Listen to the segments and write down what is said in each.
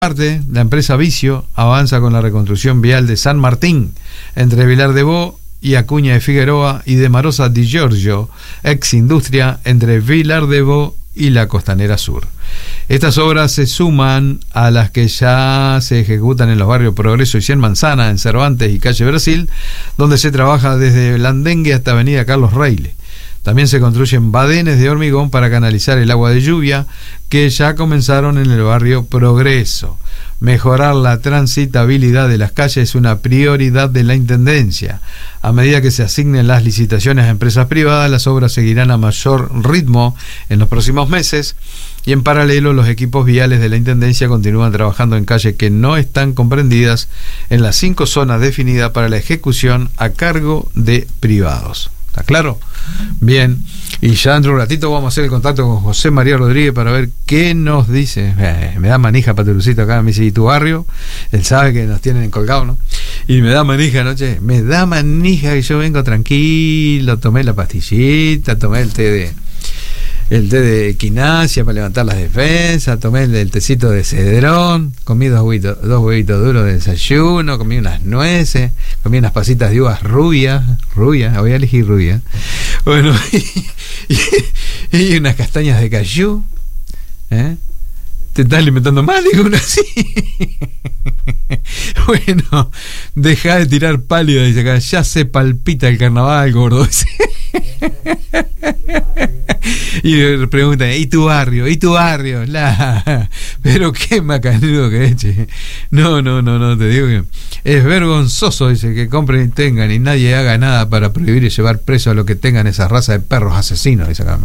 parte, la empresa Vicio avanza con la reconstrucción vial de San Martín, entre Vilar de Bo y Acuña de Figueroa, y de Marosa di Giorgio, ex industria, entre Vilar de Bo y la Costanera Sur. Estas obras se suman a las que ya se ejecutan en los barrios Progreso y Cien Manzana, en Cervantes y Calle Brasil, donde se trabaja desde Blandengue hasta Avenida Carlos Reile. También se construyen badenes de hormigón para canalizar el agua de lluvia, que ya comenzaron en el barrio Progreso. Mejorar la transitabilidad de las calles es una prioridad de la Intendencia. A medida que se asignen las licitaciones a empresas privadas, las obras seguirán a mayor ritmo en los próximos meses, y en paralelo los equipos viales de la Intendencia continúan trabajando en calles que no están comprendidas en las 5 zonas definidas para la ejecución a cargo de privados. ¿Está claro? Bien, y ya dentro de un ratito vamos a hacer el contacto con José María Rodríguez para ver qué nos dice. Me da manija Paturucito acá, me dice, ¿y tu barrio? Él sabe que nos tienen colgados, ¿no? Y me da manija anoche, me da manija que yo vengo tranquilo, tomé la pastillita, tomé el té de equinacia para levantar las defensas, tomé el tecito de cedrón, comí dos huevitos duros de desayuno, comí unas nueces, comí unas pasitas de uvas rubias, voy a elegir rubia, bueno, y unas castañas de cayú. ¿Te estás alimentando mal? Digo uno así. Bueno, deja de tirar pálido, dice acá, ya se palpita el carnaval, gordo. Y preguntan, ¿y tu barrio? Pero qué macanudo que es, che. No, te digo que es vergonzoso, dice, que compren y tengan y nadie haga nada para prohibir y llevar preso a lo que tengan esa raza de perros asesinos, dice acá.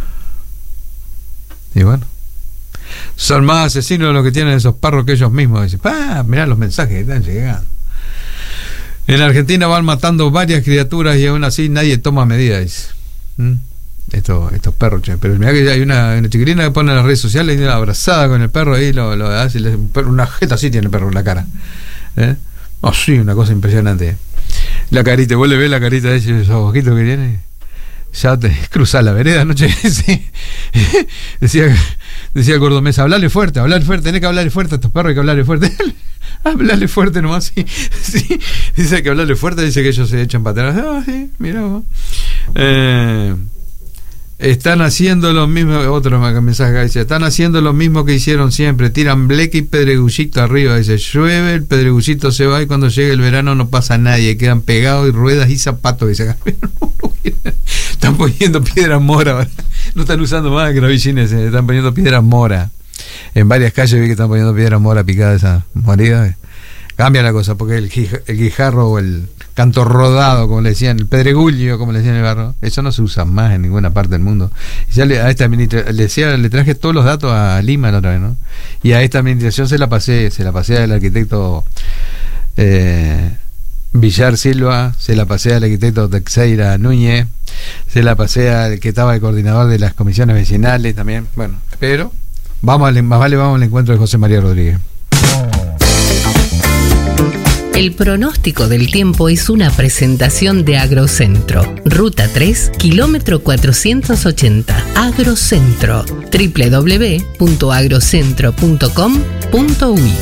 Y bueno, son más asesinos de lo que tienen esos perros que ellos mismos. Dicen, mirá los mensajes que están llegando. En Argentina van matando varias criaturas y aún así nadie toma medidas. Estos perros, che. Pero mirá que hay una chiquilina que pone en las redes sociales y una abrazada con el perro ahí, lo hace, una jeta así tiene el perro en la cara. Oh, sí, una cosa impresionante. La carita, vos le ves la carita de esos ojitos que tiene. Ya te cruzás la vereda anoche. Sí. Decía el Gordomesa, hablale fuerte, tenés que hablarle fuerte a estos perros, hay que hablarle fuerte. Hablarle fuerte nomás, sí. Dice que hablarle fuerte, dice que ellos se echan para atrás. Sí, mirá vos. Están haciendo lo mismo, otro mensaje que dice, están haciendo lo mismo que hicieron siempre, tiran bleque y pedregullito arriba, dice, llueve, el pedregullito se va y cuando llegue el verano no pasa nadie, quedan pegados y ruedas y zapatos, dice acá. Están poniendo piedras mora, no están usando más gravillines, están poniendo piedras mora. En varias calles vi que están poniendo piedras mora picadas, esa morida. Cambia la cosa, porque el guijarro o el canto rodado, como le decían, el pedregullo, como le decían en el barrio, eso no se usa más en ninguna parte del mundo. Y ya a esta administración le traje todos los datos a Lima la otra vez, ¿no? Y a esta administración se la pasé al arquitecto Villar Silva, se la pasé al arquitecto Teixeira Núñez, se la pasé al que estaba el coordinador de las comisiones vecinales también. Bueno, pero vamos al encuentro de José María Rodríguez. El pronóstico del tiempo es una presentación de Agrocentro. Ruta 3, kilómetro 480. Agrocentro. www.agrocentro.com.uy.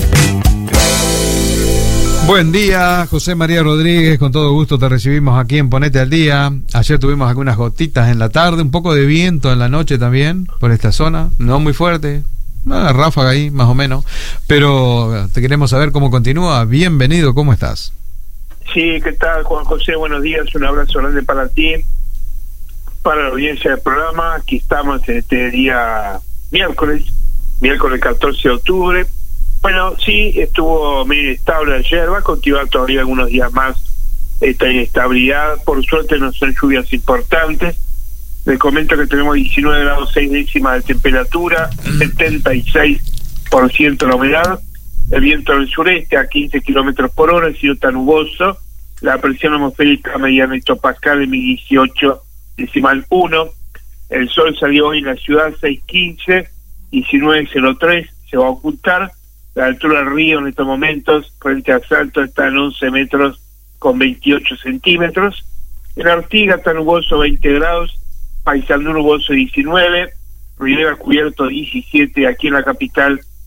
Buen día, José María Rodríguez, con todo gusto te recibimos aquí en Ponete al Día. Ayer tuvimos algunas gotitas en la tarde, un poco de viento en la noche también, por esta zona, no muy fuerte. Una ráfaga ahí, más o menos. Pero te queremos saber cómo continúa. Bienvenido, ¿cómo estás? Sí, ¿qué tal, Juan José? Buenos días, un abrazo grande para ti, para la audiencia del programa. Aquí estamos en este día miércoles 14 de octubre. Bueno, sí, estuvo medio estable ayer, va a continuar todavía algunos días más esta inestabilidad. Por suerte no son lluvias importantes. Les comento que tenemos 19 grados 6 décimas de temperatura, 76% la humedad, el viento del sureste a 15 kilómetros por hora, el cielo está nuboso, la presión atmosférica mediana hectopascal de 1018,1, el sol salió hoy en la ciudad 6:15, 19:03, se va a ocultar, la altura del río en estos momentos frente a Salto está en 11 metros con 28 centímetros, en Artigas está nuboso 20 grados, Paysandú nuboso 19, Rivera cubierto 17, aquí en la capital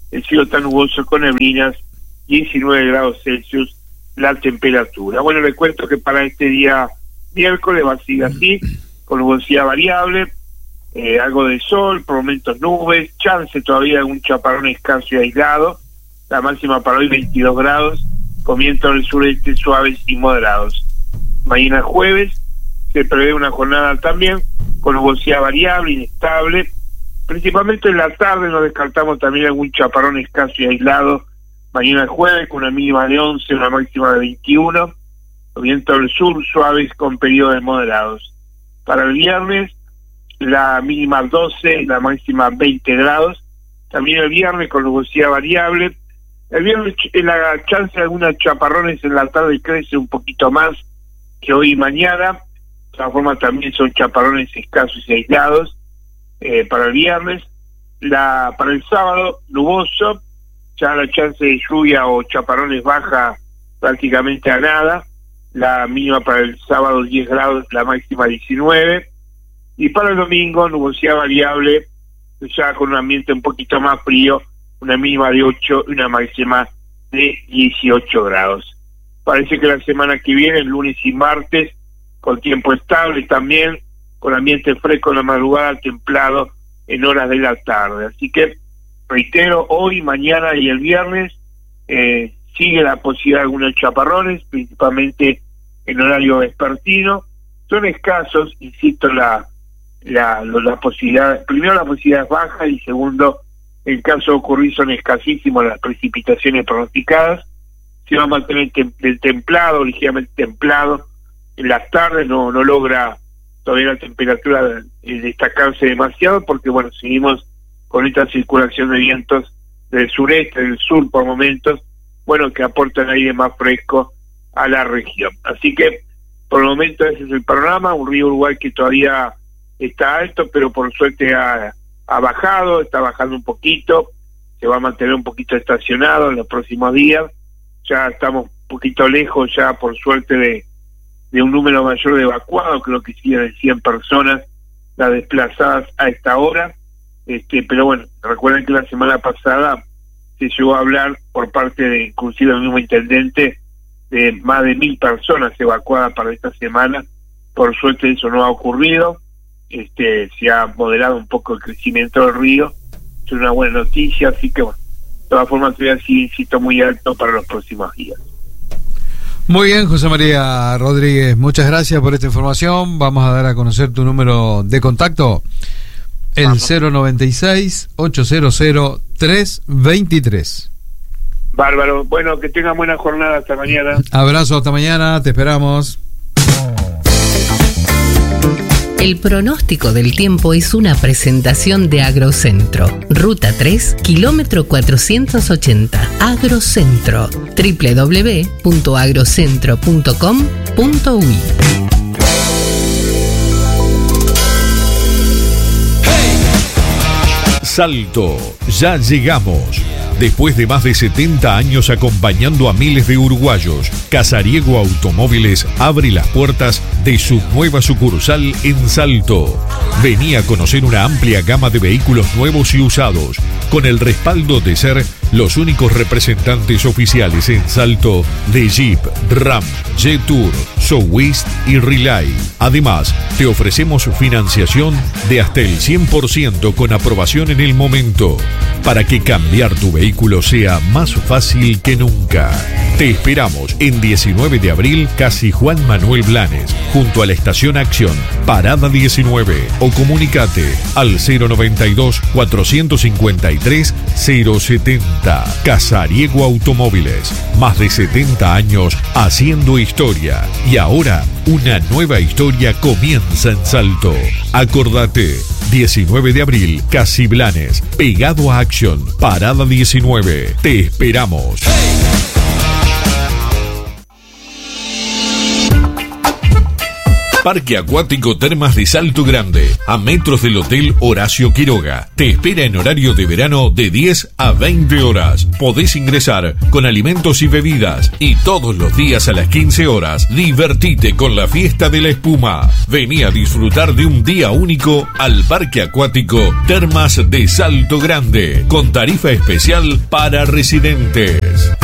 el cielo está nuboso con neblinas, 19 grados Celsius la temperatura. Bueno, les cuento que para este día miércoles va a seguir así, con nubosidad variable, algo de sol, por momentos nubes, chance todavía de un chaparrón escaso y aislado. La máxima para hoy 22 grados, con vientos del sureste suaves y moderados. Mañana jueves se prevé una jornada también con nubosidad variable, inestable, principalmente en la tarde. Nos descartamos también algún chaparrón escaso y aislado mañana jueves, con una mínima de 11, una máxima de 21, los vientos del sur suaves con periodos moderados. Para el viernes la mínima 12, la máxima 20 grados, también el viernes con nubosidad variable. El viernes la chance de algunos chaparrones en la tarde crece un poquito más que hoy y mañana. De todas formas también son chaparrones escasos y aislados. Para el viernes, para el sábado nuboso, ya la chance de lluvia o chaparrones baja prácticamente a nada. La mínima para el sábado 10 grados, la máxima 19. Y para el domingo nubosidad variable, ya con un ambiente un poquito más frío, una mínima de 8 y una máxima de 18 grados. Parece que la semana que viene, el lunes y martes, con tiempo estable también, con ambiente fresco en la madrugada, templado en horas de la tarde. Así que, reitero, hoy, mañana y el viernes sigue la posibilidad de algunos chaparrones, principalmente en horario vespertino. Son escasos, insisto, la posibilidad, primero la posibilidad es baja y segundo, en caso de ocurrir son escasísimas las precipitaciones pronosticadas. Se va a mantener el templado, ligeramente templado. En las tardes no logra todavía la temperatura destacarse demasiado, porque bueno, seguimos con esta circulación de vientos del sureste, del sur por momentos, bueno, que aportan aire más fresco a la región. Así que por el momento ese es el panorama, un río Uruguay que todavía está alto, pero por suerte ha bajado, está bajando un poquito, se va a mantener un poquito estacionado en los próximos días. Ya estamos un poquito lejos ya, por suerte, de un número mayor de evacuados, creo que siguen en 100 personas las desplazadas a esta hora. Pero bueno, recuerden que la semana pasada se llegó a hablar por parte de, inclusive el mismo intendente, de más de 1.000 personas evacuadas para esta semana. Por suerte eso no ha ocurrido. Se ha moderado un poco el crecimiento del río, es una buena noticia, así que bueno, de todas formas todavía sigue, insisto, muy alto para los próximos días. Muy bien, José María Rodríguez, muchas gracias por esta información. Vamos a dar a conocer tu número de contacto, el 096-800-323. Bárbaro, bueno, que tengan buena jornada, hasta mañana. Abrazo, hasta mañana, te esperamos. El pronóstico del tiempo es una presentación de Agrocentro. Ruta 3, kilómetro 480. Agrocentro. www.agrocentro.com.uy. Salto, ya llegamos. Después de más de 70 años acompañando a miles de uruguayos, Casariego Automóviles abre las puertas de su nueva sucursal en Salto. Vení a conocer una amplia gama de vehículos nuevos y usados, con el respaldo de ser los únicos representantes oficiales en Salto de Jeep, Ram, Jetour, Sowist y Relay. Además, te ofrecemos financiación de hasta el 100% con aprobación en el momento, para que cambiar tu vehículo sea más fácil que nunca. Te esperamos en 19 de abril, Casi Juan Manuel Blanes, junto a la Estación Acción, Parada 19, o comunicate al 092-453-070. Casariego Automóviles, más de 70 años haciendo historia, y ahora una nueva historia comienza en Salto. Acordate, 19 de abril, Casi Blanes, pegado a Acción, Parada 19. Te esperamos. Parque Acuático Termas de Salto Grande, a metros del Hotel Horacio Quiroga. Te espera en horario de verano de 10 a 20 horas. Podés ingresar con alimentos y bebidas y todos los días a las 15 horas. Divertite con la fiesta de la espuma. Vení a disfrutar de un día único al Parque Acuático Termas de Salto Grande, con tarifa especial para residentes.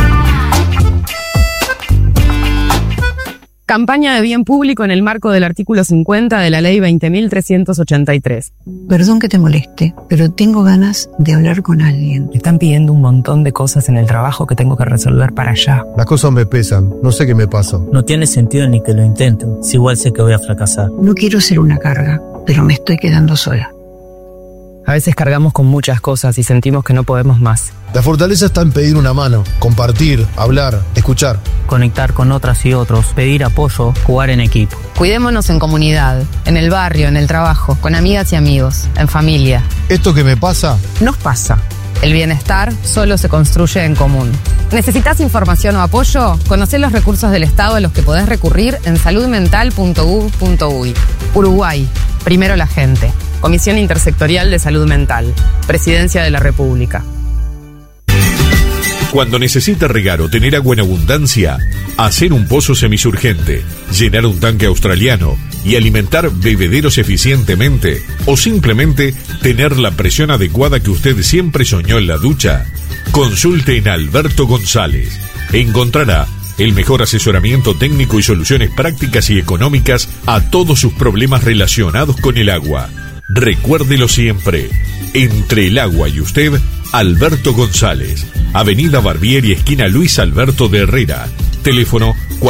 Campaña de bien público en el marco del artículo 50 de la Ley 20.383. Perdón que te moleste, pero tengo ganas de hablar con alguien. Me están pidiendo un montón de cosas en el trabajo que tengo que resolver para allá. Las cosas me pesan, no sé qué me pasa. No tiene sentido ni que lo intento, si igual sé que voy a fracasar. No quiero ser una carga, pero me estoy quedando sola. A veces cargamos con muchas cosas y sentimos que no podemos más. La fortaleza está en pedir una mano, compartir, hablar, escuchar. Conectar con otras y otros, pedir apoyo, jugar en equipo. Cuidémonos en comunidad, en el barrio, en el trabajo, con amigas y amigos, en familia. Esto que me pasa, Nos pasa. El bienestar solo se construye en común. ¿Necesitas información o apoyo? Conocé los recursos del Estado a los que podés recurrir en saludmental.gov.uy. Uruguay, primero la gente. Comisión Intersectorial de Salud Mental. Presidencia de la República. Cuando necesita regar o tener agua en abundancia, hacer un pozo semisurgente, llenar un tanque australiano y alimentar bebederos eficientemente, o simplemente tener la presión adecuada que usted siempre soñó en la ducha, consulte en Alberto González. Encontrará el mejor asesoramiento técnico y soluciones prácticas y económicas a todos sus problemas relacionados con el agua. Recuérdelo siempre, entre el agua y usted, Alberto González, Avenida Barbieri, esquina Luis Alberto de Herrera, teléfono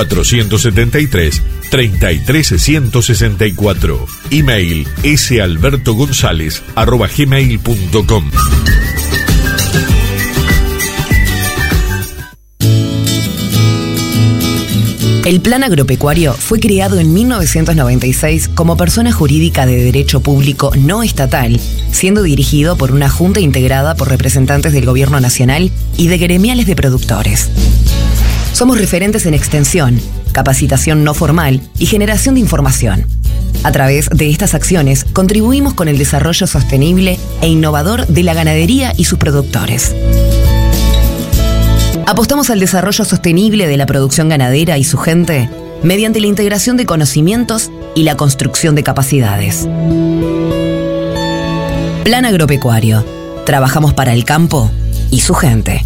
473-33164, email salbertogonzalez@gmail.com. El Plan Agropecuario fue creado en 1996 como persona jurídica de derecho público no estatal, siendo dirigido por una junta integrada por representantes del Gobierno Nacional y de gremiales de productores. Somos referentes en extensión, capacitación no formal y generación de información. A través de estas acciones contribuimos con el desarrollo sostenible e innovador de la ganadería y sus productores. Apostamos al desarrollo sostenible de la producción ganadera y su gente mediante la integración de conocimientos y la construcción de capacidades. Plan Agropecuario. Trabajamos para el campo y su gente.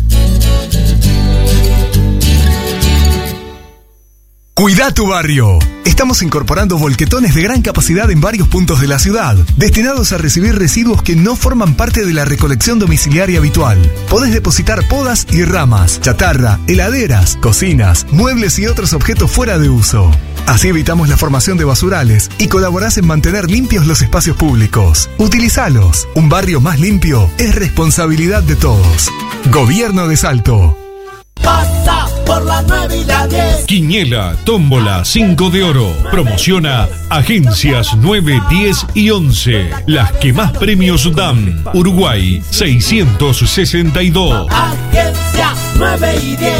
Cuida tu barrio. Estamos incorporando volquetones de gran capacidad en varios puntos de la ciudad, destinados a recibir residuos que no forman parte de la recolección domiciliaria habitual. Podés depositar podas y ramas, chatarra, heladeras, cocinas, muebles y otros objetos fuera de uso. Así evitamos la formación de basurales y colaborás en mantener limpios los espacios públicos. Utilizalos. Un barrio más limpio es responsabilidad de todos. Gobierno de Salto. Pasa por la 9 y la 10. Quiniela, tómbola, 5 de oro. Promociona Agencias 9, 10 y 11. Las que más premios dan. Uruguay 662. Agencia 9 y 10.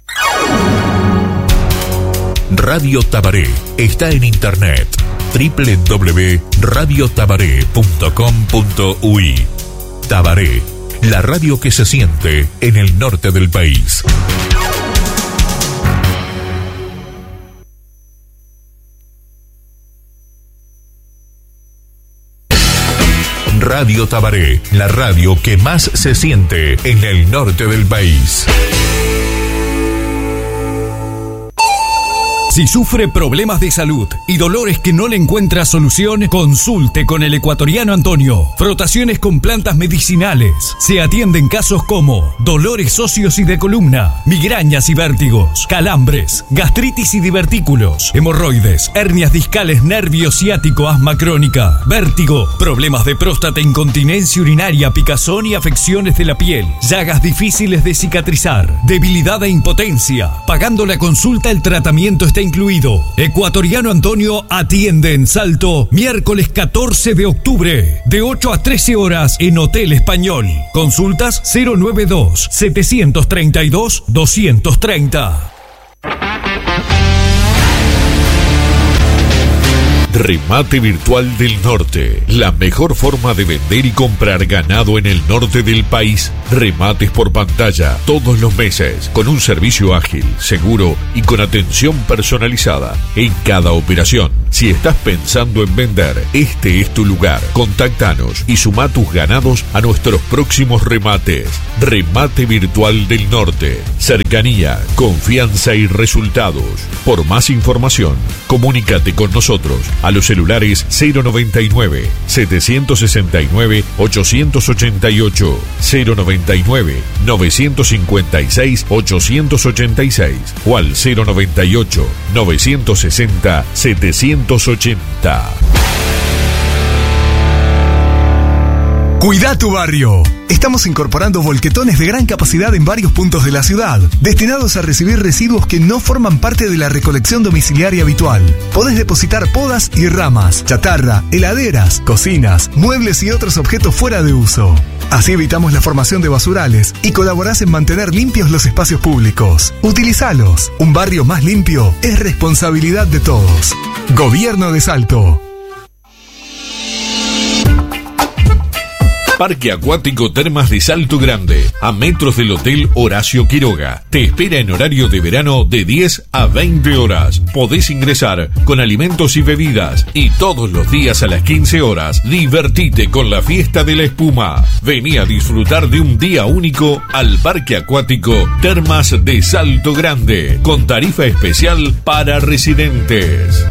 Radio Tabaré está en internet. www.radiotabaré.com.uy. Tabaré, la radio que se siente en el norte del país. Radio Tabaré, la radio que más se siente en el norte del país. Si sufre problemas de salud y dolores que no le encuentra solución, consulte con el ecuatoriano Antonio. Frotaciones con plantas medicinales. Se atienden casos como dolores óseos y de columna, migrañas y vértigos, calambres, gastritis y divertículos, hemorroides, hernias discales, nervio ciático, asma crónica, vértigo, problemas de próstata, incontinencia urinaria, picazón y afecciones de la piel, llagas difíciles de cicatrizar, debilidad e impotencia. Pagando la consulta, el tratamiento está incluido. Ecuatoriano Antonio atiende en Salto miércoles 14 de octubre de 8 a 13 horas en Hotel Español. Consultas 092-732-230. Remate Virtual del Norte, la mejor forma de vender y comprar ganado en el norte del país. Remates por pantalla todos los meses, con un servicio ágil, seguro y con atención personalizada en cada operación. Si estás pensando en vender, este es tu lugar. Contáctanos y suma tus ganados a nuestros próximos remates. Remate Virtual del Norte. Cercanía, confianza y resultados. Por más información, comunícate con nosotros a los celulares 099 769 888, 099 956 886 o al 098 960 780. Cuida tu barrio. Estamos incorporando volquetones de gran capacidad en varios puntos de la ciudad, destinados a recibir residuos que no forman parte de la recolección domiciliaria habitual. Podés depositar podas y ramas, chatarra, heladeras, cocinas, muebles y otros objetos fuera de uso. Así evitamos la formación de basurales y colaborás en mantener limpios los espacios públicos. Utilizalos. Un barrio más limpio es responsabilidad de todos. Gobierno de Salto. Parque Acuático Termas de Salto Grande, a metros del Hotel Horacio Quiroga. Te espera en horario de verano de 10 a 20 horas. Podés ingresar con alimentos y bebidas y todos los días a las 15 horas divertite con la fiesta de la espuma. Vení a disfrutar de un día único al Parque Acuático Termas de Salto Grande, con tarifa especial para residentes.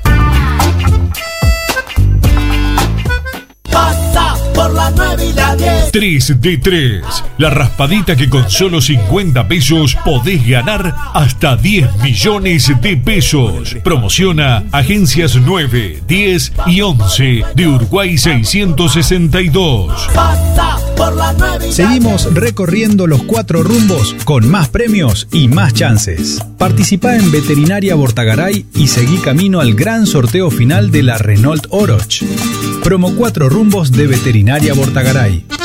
Pasa por la 9 y la 10. 3 de 3. La raspadita que con solo 50 pesos podés ganar hasta 10 millones de pesos. Promociona Agencias 9, 10 y 11 de Uruguay 662. Pasa por la 9 y la 10. Seguimos recorriendo los 4 rumbos con más premios y más chances. Participá en Veterinaria Bortagaray y seguí camino al gran sorteo final de la Renault Oroch. Promo 4 rumbos de Veterinaria Bortagaray.